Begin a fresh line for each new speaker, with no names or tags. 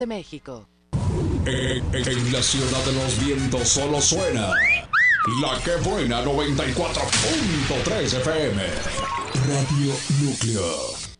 de México.
En la ciudad de los vientos solo suena La Que Buena 94.3 FM. Radio Núcleo.